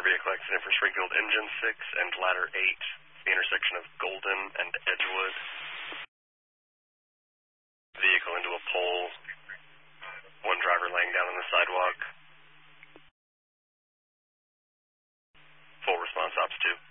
vehicle accident for Springfield Engine 6 and Ladder 8, the intersection of Golden and Edgewood. Vehicle into a pole. One driver laying down on the sidewalk. Full response, Ops 2.